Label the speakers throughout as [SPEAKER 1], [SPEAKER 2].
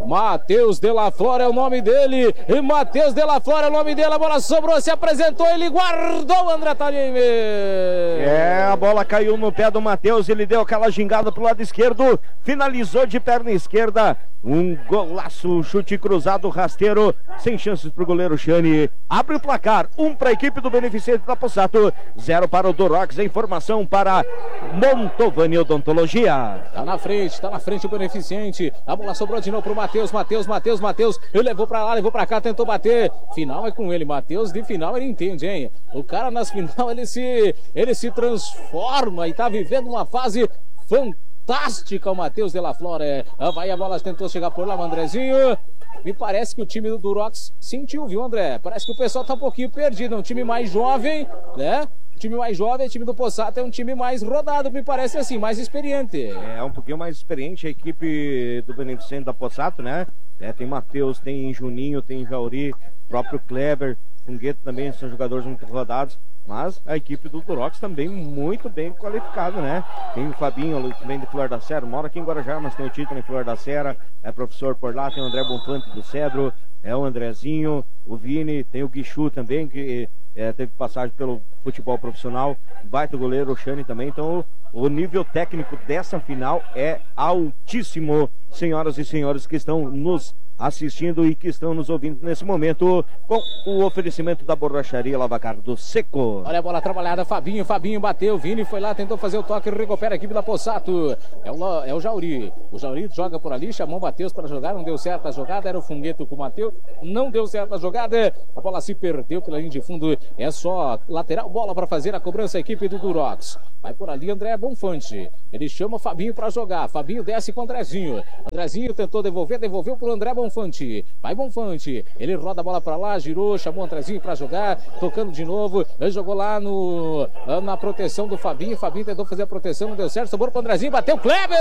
[SPEAKER 1] Matheus de la Flor é o nome dele. E Matheus de la Flor é o nome dele. A bola sobrou, se apresentou, ele guardou o André Tarime.
[SPEAKER 2] A bola caiu no pé do Matheus, ele deu aquela gingada pro lado esquerdo, finalizou de perna esquerda. Um golaço, chute cruzado, rasteiro, sem chances pro goleiro Xane. Abre o placar, 1 para a equipe do Beneficente da Possato, 0 para o Durox. A informação para Montovani Odontologia.
[SPEAKER 1] Tá na frente o Beneficente. A bola sobrou de novo pro Matheus. Ele levou pra lá, levou pra cá, tentou bater. Final é com ele, Matheus. De final ele entende, hein? O cara nas final ele se transforma e tá vivendo uma fase fantástica, o Matheus de la Flor. Vai a bola, tentou chegar por lá, o Andrezinho. Me parece que o time do Durox sentiu, viu, André? Parece que o pessoal tá um pouquinho perdido. É um time mais jovem, né? O time mais jovem, o time do Possato é um time mais rodado, me parece assim, mais experiente.
[SPEAKER 2] É um pouquinho mais experiente a equipe do Beneficente da Possato, né? Tem Matheus, tem Juninho, tem Jauri, próprio Kleber, Fungueto também, são jogadores muito rodados. Mas a equipe do Durox também muito bem qualificada, né? Tem o Fabinho, que vem de Flor da Serra, mora aqui em Guarujá, mas tem o título em Flor da Serra, é professor por lá, tem o André Bonfante do Cedro, é o Andrezinho, o Vini, tem o Guichu também, que teve passagem pelo futebol profissional, baita goleiro, o Xane também. Então o nível técnico dessa final é altíssimo, senhoras e senhores que estão nos assistindo e que estão nos ouvindo nesse momento, com o oferecimento da Borracharia Lavacar do Seco.
[SPEAKER 1] Olha a bola trabalhada, Fabinho bateu, Vini foi lá, tentou fazer o toque, recupera a equipe da Possato. É o Jauri. O Jauri joga por ali, chamou o Matheus para jogar, não deu certo a jogada, era o Fungueto com o Matheus, não deu certo a jogada, a bola se perdeu pela linha de fundo, é só lateral, bola para fazer a cobrança a equipe do Durox. Vai por ali André Bonfante, ele chama o Fabinho para jogar, Fabinho desce com o Andrezinho, Andrezinho tentou devolveu pro André Bonfante, vai Bonfante, ele roda a bola para lá, girou, chamou o Andrezinho para jogar, tocando de novo, ele jogou lá na proteção do Fabinho tentou fazer a proteção, não deu certo, sobrou pro Andrezinho, bateu Kleber,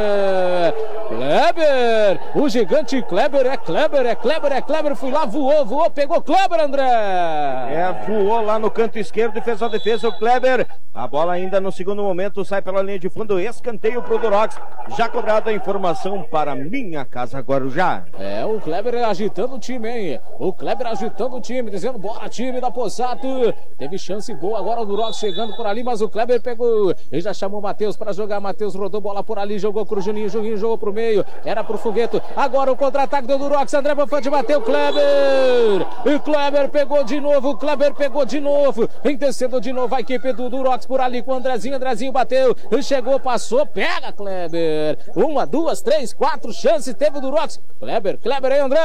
[SPEAKER 1] o gigante Kleber, fui lá, voou, pegou Kleber, André.
[SPEAKER 2] Voou lá no canto esquerdo e fez a defesa o Kleber, a bola ainda no segundo momento sai pela linha de fundo, escanteio pro Durox, já cobrada a informação para Minha Casa Guarujá.
[SPEAKER 1] O Kleber agitando o time, hein? O Kleber agitando o time, dizendo bora time da Possato. Teve chance boa agora o Durox chegando por ali, mas o Kleber pegou, ele já chamou o Matheus para jogar, Matheus rodou bola por ali, jogou pro Juninho jogou pro meio, era pro Fogueto, agora o contra-ataque do Durox, André Bonfante bateu, Kleber, e Kleber pegou de novo, vem descendo de novo a equipe do Durox por ali com o Andrezinho bateu, chegou, passou, pega Kleber, 1, 2, 3, 4 chances teve o Durox, Kleber aí André.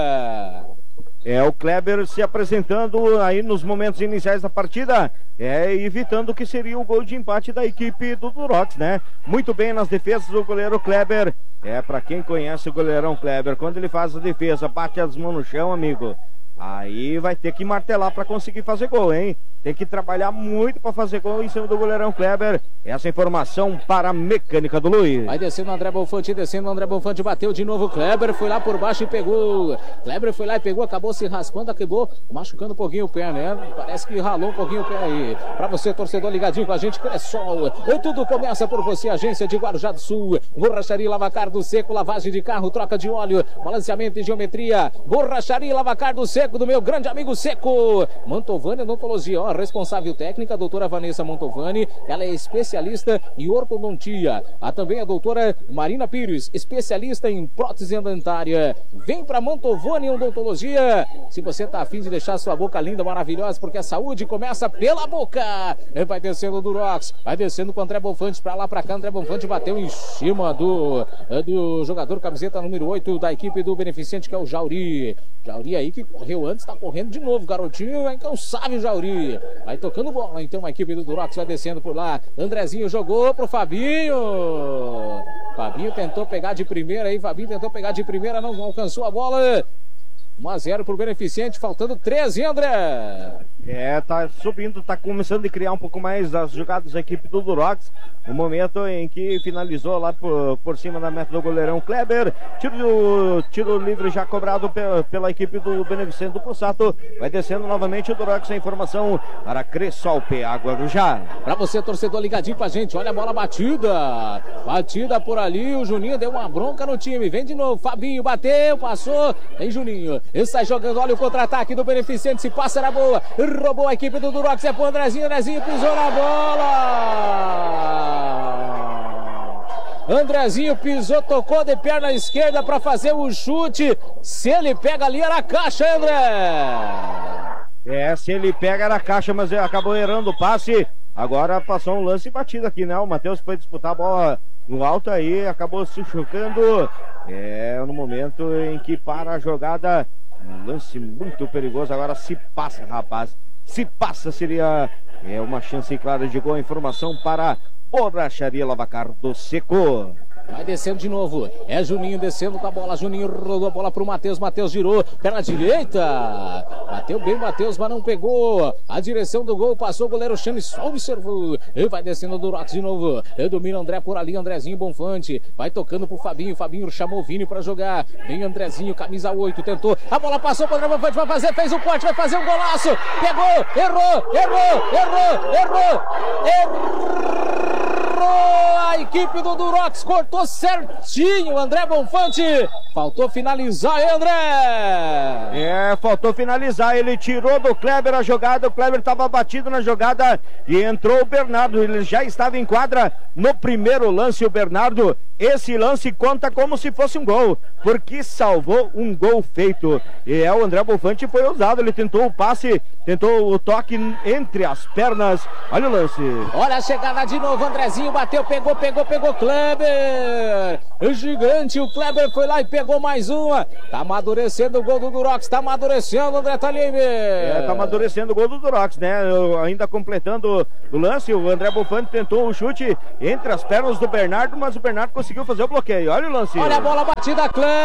[SPEAKER 2] O Kleber se apresentando aí nos momentos iniciais da partida, evitando que seria o gol de empate da equipe do Durox, né? Muito bem nas defesas do goleiro Kleber. Pra quem conhece o goleirão Kleber, quando ele faz a defesa, bate as mãos no chão, amigo, aí vai ter que martelar para conseguir fazer gol, hein? Tem que trabalhar muito para fazer gol em cima do goleirão Kleber. Essa informação para a Mecânica do Luiz.
[SPEAKER 1] Vai descendo o André Bonfante, bateu de novo, Kleber foi lá por baixo e pegou. Acabou se raspando, acabou machucando um pouquinho o pé, né? Parece que ralou um pouquinho o pé aí. Para você, torcedor ligadinho com a gente, Cressol. Tudo começa por você, agência de Guarujá do Sul. Borracharia Lavacar do Seco, lavagem de carro, troca de óleo, balanceamento e geometria. Borracharia Lavacar do Seco, do meu grande amigo Seco. Mantovani Odontologia, responsável técnica, a doutora Vanessa Mantovani, ela é especialista em ortodontia. Há também a doutora Marina Pires, especialista em prótese dentária. Vem para Mantovani Odontologia, se você tá afim de deixar sua boca linda, maravilhosa, porque a saúde começa pela boca. Vai descendo o Durox, vai descendo com o André Bonfante para lá, para cá, André Bonfante bateu em cima do jogador camiseta número 8 da equipe do Beneficente, que é o Jauri aí que correu antes, tá correndo de novo, garotinho é incansável, Jauri. Vai tocando bola, então a equipe do Durox vai descendo por lá. Andrezinho jogou pro Fabinho tentou pegar de primeira aí, não alcançou a bola. 1-0 pro Beneficente, faltando 13, André.
[SPEAKER 2] Tá subindo, tá começando a criar um pouco mais as jogadas da equipe do Durox. No momento em que finalizou lá por cima da meta do goleirão Kleber. Tiro livre já cobrado pela equipe do Beneficente do Possato. Vai descendo novamente o Durox. A informação para Cressol PA Guarujá.
[SPEAKER 1] Pra você, torcedor, ligadinho com a gente. Olha a bola batida. Batida por ali. O Juninho deu uma bronca no time. Vem de novo. Fabinho bateu, passou. Vem Juninho. Ele sai jogando. Olha o contra-ataque do Beneficente. Se passa na boa. Roubou a equipe do Durox. É pro Andrezinho. Andrezinho pisou na bola. Andrezinho pisou, tocou de perna esquerda para fazer o chute. Se ele pega ali era a caixa, André.
[SPEAKER 2] Se ele pega era a caixa, mas ele acabou errando o passe. Agora passou um lance batido aqui, né? O Matheus foi disputar a bola no alto aí, acabou se chocando. No momento em que para a jogada, um lance muito perigoso. Agora se passa, rapaz. Se passa, seria uma chance clara de gol. Informação para Borracharia Lavacar do Seco.
[SPEAKER 1] Vai descendo de novo. É Juninho descendo com a bola. Juninho rodou a bola pro Matheus. Matheus girou. Perna direita. Bateu bem Matheus, mas não pegou. A direção do gol passou o goleiro Chame. Só observou. Ele vai descendo do Durox de novo. Ele domina o André por ali. Andrezinho Bonfante. Vai tocando pro Fabinho. Fabinho chamou o Vini pra jogar. Vem Andrezinho, camisa 8. Tentou. A bola passou pro André Bonfante. Vai fazer. Fez o corte. Vai fazer um golaço. Pegou. Errou. A equipe do Durox cortou certinho, André Bonfante. Faltou finalizar, André.
[SPEAKER 2] Faltou finalizar. Ele tirou do Kleber a jogada. O Kleber estava batido na jogada e entrou o Bernardo. Ele já estava em quadra no primeiro lance. O Bernardo, esse lance conta como se fosse um gol, porque salvou um gol feito. E o André Bonfante foi ousado. Ele tentou o passe, tentou o toque entre as pernas. Olha o lance.
[SPEAKER 1] Olha a chegada de novo. Andrezinho bateu, pegou Kleber. O gigante, o Kleber foi lá e pegou mais uma. Tá amadurecendo o gol do Durox. Tá amadurecendo, André Talime.
[SPEAKER 2] Tá amadurecendo o gol do Durox, né? Ainda completando o lance, o André Bonfante tentou o chute entre as pernas do Bernardo, mas o Bernardo conseguiu fazer o bloqueio. Olha o lance.
[SPEAKER 1] Olha a bola batida,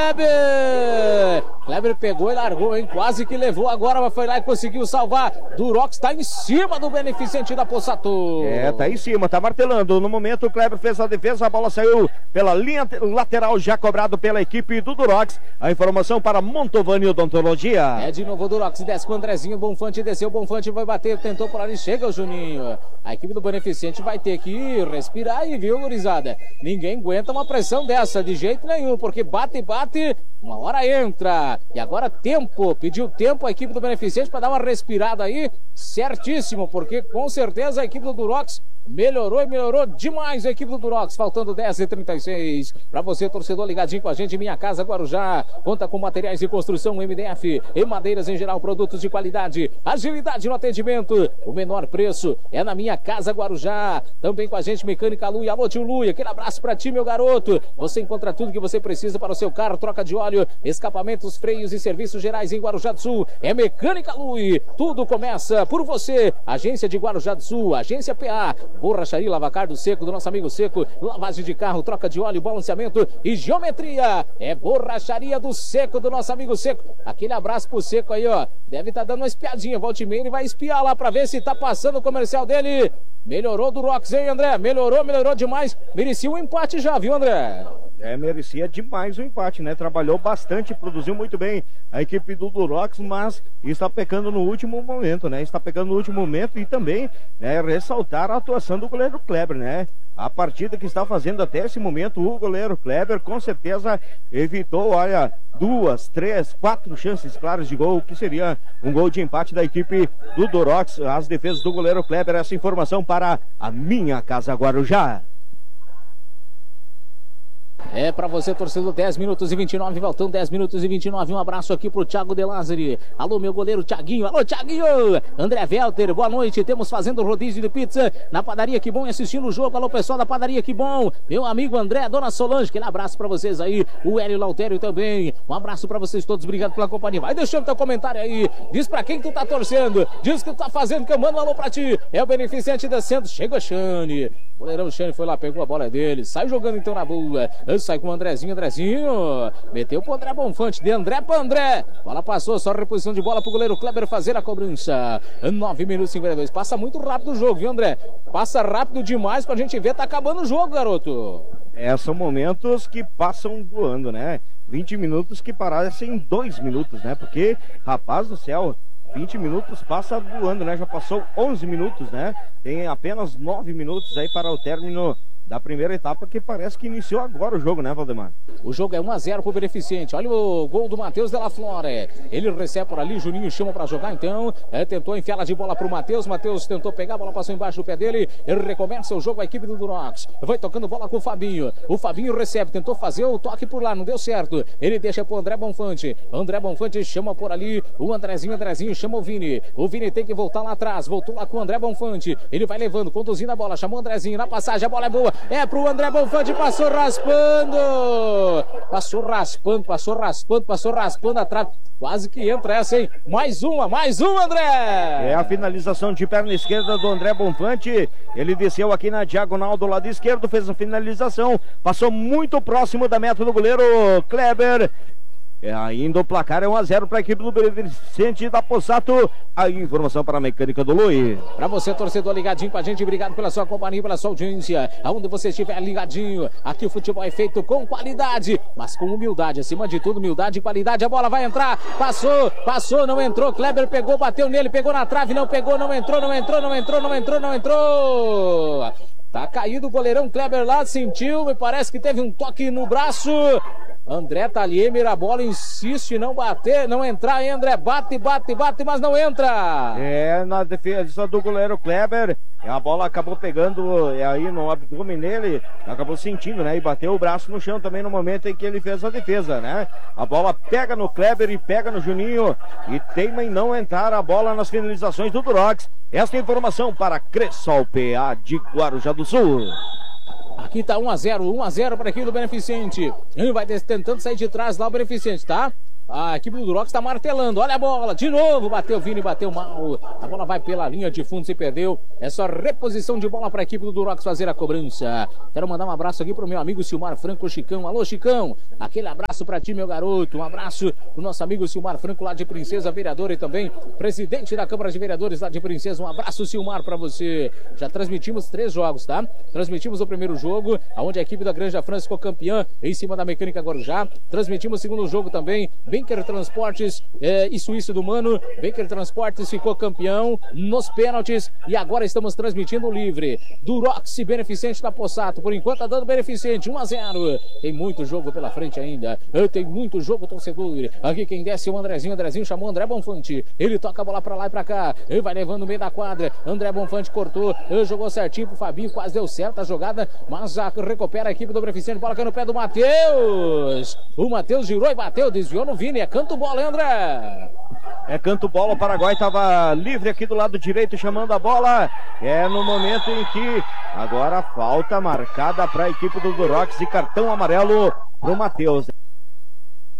[SPEAKER 1] Kleber. Kleber pegou e largou, hein? Quase que levou agora, mas foi lá e conseguiu salvar. Durox tá em cima do Beneficente da Possato.
[SPEAKER 2] Tá em cima, tá martelando. No momento o Kleber fez a defesa, a bola saiu pela linha lateral, já cobrado pela equipe do Durox. A informação para Montovani Odontologia.
[SPEAKER 1] De novo o Durox, desce com o Andrezinho, Bonfante desceu, Bonfante vai bater, tentou por ali, chega o Juninho. A equipe do Beneficente vai ter que respirar aí, viu, gurizada? Ninguém aguenta uma pressão dessa, de jeito nenhum, porque bate, uma hora entra. E agora tempo, pediu tempo a equipe do Beneficente para dar uma respirada aí, certíssimo, porque com certeza a equipe do Durox melhorou demais a equipe do Durox, faltando 10h36. Pra você, torcedor, ligadinho com a gente, Minha Casa Guarujá conta com materiais de construção MDF e madeiras em geral, produtos de qualidade, agilidade no atendimento, o menor preço é na Minha Casa Guarujá. Também com a gente, Mecânica Luia. Alô, tio Luia, aquele abraço pra ti, meu garoto. Você encontra tudo que você precisa para o seu carro, troca de óleo, escapamentos, freios e serviços gerais em Guarujá do Sul. É Mecânica Luia. Tudo começa por você. Agência de Guarujá do Sul, Agência PA, Borracharia Lavacar do Seco, do nosso amigo Seco. Lavagem de carro, troca de óleo, balanceamento e geometria. É Borracharia do Seco, do nosso amigo Seco. Aquele abraço pro Seco aí, ó. Deve estar dando uma espiadinha. Volte e meia, ele vai espiar lá pra ver se tá passando o comercial dele. Melhorou do Durox, hein, André? Melhorou demais. Merecia um empate já, viu, André?
[SPEAKER 2] Merecia demais o empate, né? Trabalhou bastante, produziu muito bem a equipe do Durox, mas está pecando no último momento, né? Está pegando no último momento e também, né, ressaltar a atuação do goleiro Kleber, né? A partida que está fazendo até esse momento, o goleiro Kleber com certeza evitou, olha, 2, 3, 4 chances claras de gol, que seria um gol de empate da equipe do Durox. As defesas do goleiro Kleber, essa informação para a Minha Casa Guarujá.
[SPEAKER 1] Pra você, torcedor, 10 minutos e 29, voltando 10 minutos e 29, um abraço aqui pro Thiago De Lázari. Alô, meu goleiro Thiaguinho, alô, Thiaguinho! André Velter, boa noite, temos fazendo rodízio de pizza na Padaria Que Bom e assistindo o jogo. Alô, pessoal da Padaria Que Bom, meu amigo André, dona Solange, aquele abraço pra vocês aí, o Hélio Lautério também, um abraço pra vocês todos, obrigado pela companhia. Vai deixando teu comentário aí, diz pra quem tu tá torcendo, diz o que tu tá fazendo, que eu mando um alô pra ti. É o Beneficente descendo, chega Xane, o goleirão Xane foi lá, pegou a bola dele, sai jogando então na boa. Sai com o Andrezinho, meteu pro André Bonfante, de André para André, bola passou, só reposição de bola pro goleiro Kleber fazer a cobrança. 9 minutos e 52, passa muito rápido o jogo, viu, André? Passa rápido demais pra gente ver, tá acabando o jogo, garoto.
[SPEAKER 2] São momentos que passam voando, né? 20 minutos que parecem 2 minutos, né? Porque, rapaz do céu, 20 minutos passa voando, né? Já passou 11 minutos, né? Tem apenas 9 minutos aí para o término da primeira etapa, que parece que iniciou agora o jogo, né, Valdemar?
[SPEAKER 1] O jogo é 1-0 pro Beneficente. Olha o gol do Matheus Della Flora. Ele recebe por ali, Juninho chama pra jogar, então. Tentou enfiar de bola pro Matheus. Matheus tentou pegar, a bola passou embaixo do pé dele. Ele recomeça o jogo, a equipe do Durox. Vai tocando bola com o Fabinho. O Fabinho recebe, tentou fazer o toque por lá, não deu certo. Ele deixa pro André Bonfante. André Bonfante chama por ali o Andrezinho chama o Vini. O Vini tem que voltar lá atrás. Voltou lá com o André Bonfante. Ele vai levando, conduzindo a bola. Chamou o Andrezinho na passagem, a bola é boa. É pro André Bonfante, passou raspando a trave. Quase que entra essa, hein? Mais uma, André!
[SPEAKER 2] É a finalização de perna esquerda do André Bonfante. Ele desceu aqui na diagonal do lado esquerdo, fez a finalização, passou muito próximo da meta do goleiro Kleber. Ainda o placar é 1-0 para a equipe do Beneficente da Possato. A informação para a mecânica do Lui.
[SPEAKER 1] Para você, torcedor, ligadinho com a gente, obrigado pela sua companhia, pela sua audiência. Aonde você estiver ligadinho, aqui o futebol é feito com qualidade, mas com humildade, acima de tudo, humildade e qualidade. A bola vai entrar, passou, não entrou. Kleber pegou, bateu nele, pegou na trave, não pegou, não entrou. Tá caído o goleirão Kleber lá, sentiu, me parece que teve um toque no braço. André tá ali, mira a bola, insiste em não bater, não entrar, hein, André? Bate, mas não entra.
[SPEAKER 2] Na defesa do goleiro Kleber, a bola acabou pegando aí no abdômen dele, acabou sentindo, né? E bateu o braço no chão também no momento em que ele fez a defesa, né? A bola pega no Kleber e pega no Juninho e teima em não entrar a bola nas finalizações do Durox. Esta informação para Cressol PA de Guarujá do Sul.
[SPEAKER 1] Aqui tá 1-0 para a equipe do Beneficente. Ele vai tentando sair de trás lá o Beneficente, tá? A equipe do Durox está martelando, olha a bola, de novo, bateu Vini, bateu mal, a bola vai pela linha de fundo, se perdeu, é só reposição de bola para a equipe do Durox fazer a cobrança. Quero mandar um abraço aqui pro meu amigo Silmar Franco, Chicão. Alô, Chicão, aquele abraço para ti, meu garoto, um abraço pro nosso amigo Silmar Franco lá de Princesa, vereador e também presidente da Câmara de Vereadores lá de Princesa. Um abraço, Silmar, para você. Já transmitimos 3 jogos, tá? Transmitimos o primeiro jogo, onde a equipe da Granja França ficou campeã em cima da Mecânica Guarujá. Transmitimos o segundo jogo também, Benker Transportes e Suíço do Mano. Benker Transportes ficou campeão nos pênaltis e agora estamos transmitindo livre. Durox e Beneficente da Possato. Por enquanto tá dando Beneficente, 1-0. Tem muito jogo pela frente ainda. Tem muito jogo, torcedor. Aqui quem desce é o Andrezinho. Andrezinho chamou o André Bonfante. Ele toca a bola pra lá e pra cá. Ele vai levando no meio da quadra. André Bonfante cortou. Jogou certinho pro Fabinho. Quase deu certo a jogada, mas já recupera a equipe do Beneficente. Bola caiu no pé do Matheus. O Matheus girou e bateu. Desviou no Vini. É canto bola, hein, André?
[SPEAKER 2] É canto bola, o Paraguai estava livre aqui do lado direito chamando a bola. É no momento em que agora falta marcada para a equipe do Durox e cartão amarelo pro Matheus.